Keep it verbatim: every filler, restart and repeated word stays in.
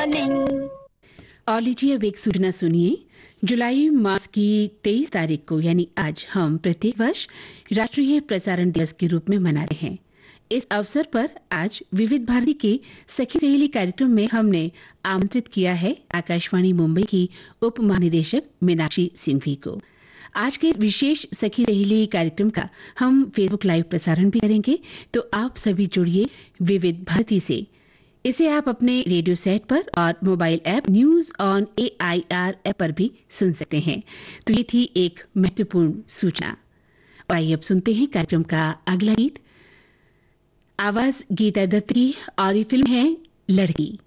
Darling. और लीजिए अब एक सूचना सुनिए। जुलाई मास की तेईस तारीख को यानी आज हम प्रत्येक वर्ष राष्ट्रीय प्रसारण दिवस के रूप में मनाते हैं। इस अवसर पर आज विविध भारती के सखी सहेली कार्यक्रम में हमने आमंत्रित किया है आकाशवाणी मुंबई की उप महानिदेशक मीनाक्षी सिंघवी को। आज के विशेष सखी सहेली कार्यक्रम का हम फेसबुक लाइव प्रसारण भी करेंगे, तो आप सभी जुड़िए विविध भारती से। इसे आप अपने रेडियो सेट पर और mobile app news on A I R app पर भी सुन सकते हैं। तो ये थी एक महत्वपूर्ण सूचना। आइए अब सुनते हैं कार्यक्रम का अगला गीत। आवाज गीता दत्त की और ये फिल्म है लड़की।